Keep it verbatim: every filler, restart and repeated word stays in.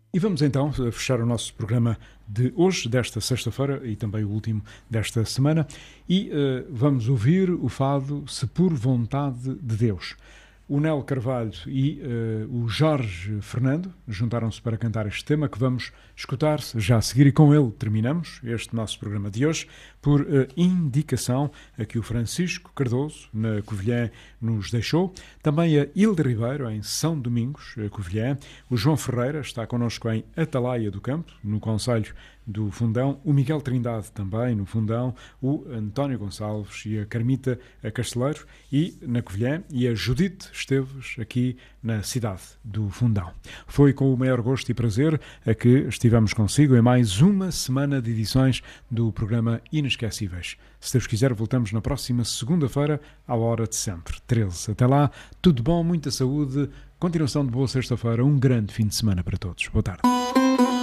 E vamos então fechar o nosso programa de hoje, desta sexta-feira, e também o último desta semana, e uh, vamos ouvir o fado Se Por Vontade de Deus. O Nel Carvalho e uh, o Jorge Fernando juntaram-se para cantar este tema que vamos escutar já a seguir, e com ele terminamos este nosso programa de hoje por uh, indicação a que o Francisco Cardoso, na Covilhã, nos deixou. Também a Hilda Ribeiro, em São Domingos, Covilhã. O João Ferreira está connosco em Atalaia do Campo, no concelho do Fundão. O Miguel Trindade também no Fundão. O António Gonçalves e a Carmita a Casteleiro e na Covilhã. E a Judite Esteves aqui na cidade do Fundão. Foi com o maior gosto e prazer a que estivemos consigo em mais uma semana de edições do programa Inesquecíveis. Se Deus quiser, voltamos na próxima segunda-feira, à hora de sempre, treze. Até lá, tudo bom, muita saúde, continuação de boa sexta-feira, um grande fim de semana para todos. Boa tarde.